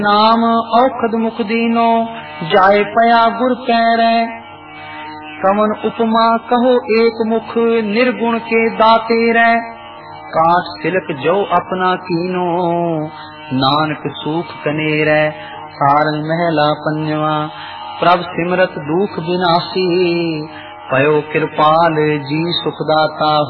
नाम औखद मुख दीनो जाय पया गुर पैरै। कमन उपमा कहो एक मुख निर्गुण के दाते रै। काट सिलक जो अपना कीनो नानक सूख कनेरै। सारंग महला पंजवा प्रभ सिमरत दुख विनाशी पयो कृपाल जी सुखदाता